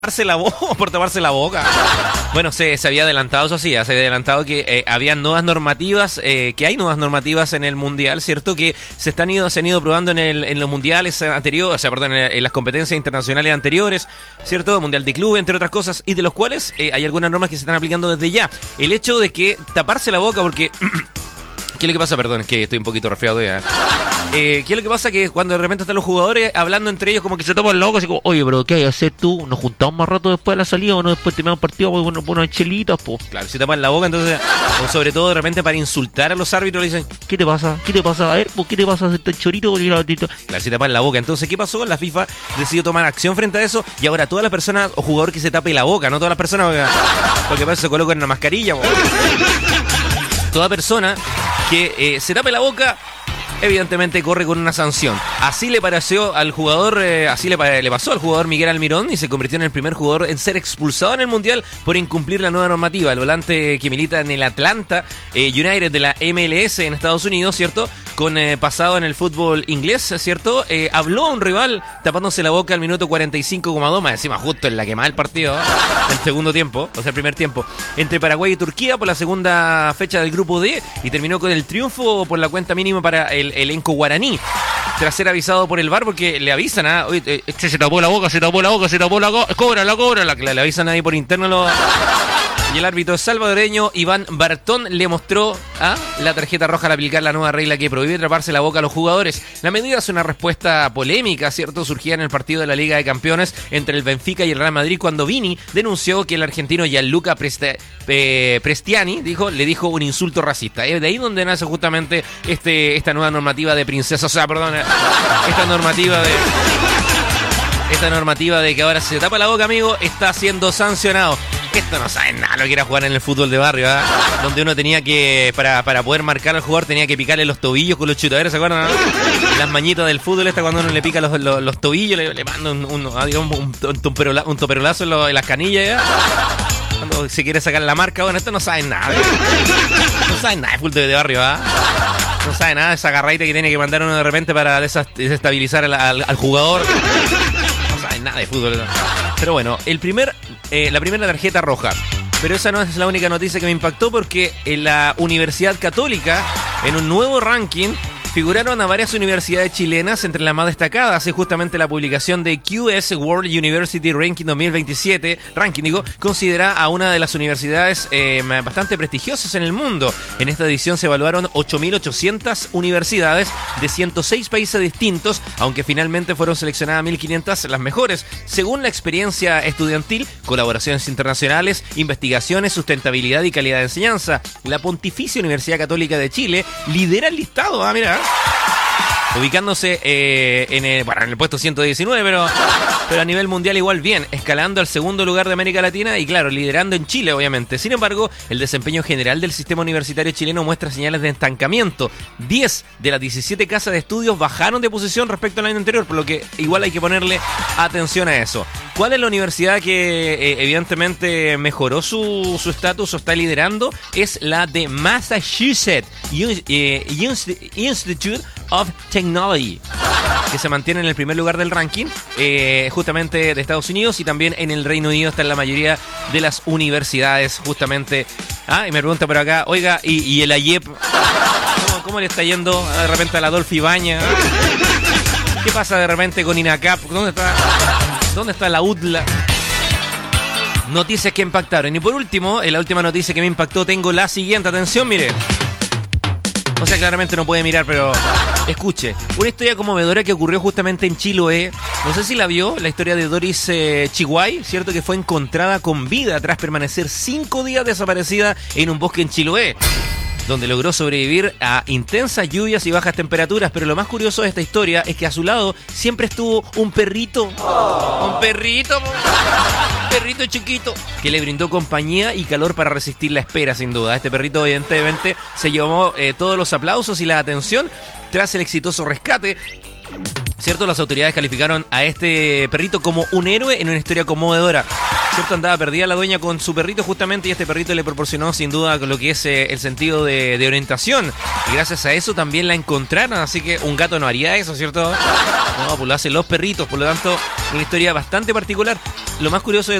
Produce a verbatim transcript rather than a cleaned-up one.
taparse la boca, por taparse la boca. Bueno, se, se había adelantado, eso sí, se había adelantado que eh, había nuevas normativas, eh, que hay nuevas normativas en el Mundial, ¿cierto? Que se, están ido, se han ido probando en, el, en los mundiales anteriores, o sea, perdón, en, en las competencias internacionales anteriores, ¿cierto? Mundial de club, entre otras cosas, y de los cuales eh, hay algunas normas que se están aplicando desde ya. El hecho de que taparse la boca, porque... ¿Qué es lo que pasa? Perdón, es que estoy un poquito resfriado ya. Eh, ¿Qué es lo que pasa? Que cuando de repente están los jugadores hablando entre ellos como que se tapan la boca, así como, oye, pero ¿qué hay que hacer tú? ¿Nos juntamos más rato después de la salida o no después terminamos partido por unas unas chelitas, pues? Claro, se tapan la boca, entonces, o sobre todo de repente para insultar a los árbitros, le dicen, ¿qué te pasa? ¿Qué te pasa? A ver, ¿por qué te pasa este chorito? Claro, se tapan la boca. Entonces, ¿qué pasó? La FIFA decidió tomar acción frente a eso y ahora todas las personas o jugador que se tape la boca, no todas las personas, porque, porque para eso se colocan una mascarilla, po. Toda persona que eh, se tape la boca, evidentemente corre con una sanción. Así le pareció al jugador, eh, así le, le pasó al jugador Miguel Almirón y se convirtió en el primer jugador en ser expulsado en el Mundial por incumplir la nueva normativa. El volante que milita en el Atlanta eh, United de la M L S en Estados Unidos, ¿cierto? Con eh, pasado en el fútbol inglés, ¿cierto? Eh, habló a un rival tapándose la boca al minuto cuarenta y cinco coma dos, más encima justo en la quemada del partido, ¿eh? El segundo tiempo, o sea, el primer tiempo, entre Paraguay y Turquía por la segunda fecha del grupo D, y terminó con el triunfo por la cuenta mínima para el elenco guaraní. Tras ser avisado por el V A R, porque le avisan, ¿ah? Oye, eh, este se tapó la boca, se tapó la boca, se tapó la boca, cóbrala, cóbrala, le, le avisan ahí por interno los... Y el árbitro salvadoreño Iván Bartón le mostró ¿ah? la tarjeta roja al aplicar la nueva regla que prohíbe taparse la boca a los jugadores. La medida es una respuesta polémica, ¿cierto? Surgía en el partido de la Liga de Campeones entre el Benfica y el Real Madrid cuando Vini denunció que el argentino Gianluca Preste, eh, Prestiani dijo, le dijo un insulto racista. Es de ahí donde nace justamente este, esta nueva normativa de princesa, o sea, perdón, esta normativa de... Esta normativa de que ahora si se tapa la boca, amigo, está siendo sancionado. Esto no saben nada lo que era jugar en el fútbol de barrio, ¿eh? Donde uno tenía que, para, para poder marcar al jugador, tenía que picarle los tobillos con los chutaderos, ¿se acuerdan? ¿No? Las mañitas del fútbol, esta cuando uno le pica los, los, los tobillos, le, le manda un, un, digamos, un, un, toperola, un toperolazo en, lo, en las canillas, ¿eh? Cuando se quiere sacar la marca, bueno, esto no saben nada, ¿eh? No saben nada de fútbol de barrio, ¿eh? No saben nada de esa garraita que tiene que mandar uno de repente para desestabilizar al, al, al jugador. Nada de fútbol, ¿no? Pero bueno, el primer, eh, la primera tarjeta roja. Pero esa no es la única noticia que me impactó, porque en la Universidad Católica, en un nuevo ranking, figuraron a varias universidades chilenas, entre las más destacadas es justamente la publicación de Q S World University Ranking dos mil veintisiete, ranking digo, considera a una de las universidades eh, bastante prestigiosas en el mundo. En esta edición se evaluaron ocho mil ochocientas universidades de ciento seis países distintos, aunque finalmente fueron seleccionadas mil quinientas las mejores, según la experiencia estudiantil, colaboraciones internacionales, investigaciones, sustentabilidad y calidad de enseñanza. La Pontificia Universidad Católica de Chile lidera el listado, ah, mira, ubicándose eh, en, el, bueno, en el puesto ciento diecinueve, pero, pero a nivel mundial igual bien, escalando al segundo lugar de América Latina y claro, liderando en Chile obviamente. Sin embargo, el desempeño general del sistema universitario chileno muestra señales de estancamiento. diez de las diecisiete casas de estudios bajaron de posición respecto al año anterior, por lo que igual hay que ponerle atención a eso. ¿Cuál es la universidad que eh, evidentemente mejoró su su estatus o está liderando? Es la de Massachusetts Institute of Technology, que se mantiene en el primer lugar del ranking, eh, justamente de Estados Unidos, y también en el Reino Unido está en la mayoría de las universidades, justamente. Ah, y me pregunta por acá, oiga, ¿y, y el A Y E P? ¿Cómo, cómo le está yendo de repente al Adolfo Ibañez? ¿Qué pasa de repente con INACAP? ¿Dónde está, dónde está la U D L A? Noticias que impactaron. Y por último, en la última noticia que me impactó, tengo la siguiente. Atención, mire. O sea, claramente no puede mirar, pero escuche. Una historia conmovedora que ocurrió justamente en Chiloé. No sé si la vio, la historia de Doris eh, Chiguay, ¿cierto? Que fue encontrada con vida tras permanecer cinco días desaparecida en un bosque en Chiloé, donde logró sobrevivir a intensas lluvias y bajas temperaturas. Pero lo más curioso de esta historia es que a su lado siempre estuvo un perrito. Oh. Un perrito, un perrito chiquito, que le brindó compañía y calor para resistir la espera, sin duda. Este perrito evidentemente se llevó eh, todos los aplausos y la atención tras el exitoso rescate. ¿Cierto? Las autoridades calificaron a este perrito como un héroe en una historia conmovedora. ¿Cierto? Andaba perdida la dueña con su perrito justamente, y este perrito le proporcionó sin duda lo que es eh, el sentido de, de orientación. Y gracias a eso también la encontraron, así que un gato no haría eso, ¿cierto? No, pues lo hacen los perritos, por lo tanto, una historia bastante particular. lo más curioso de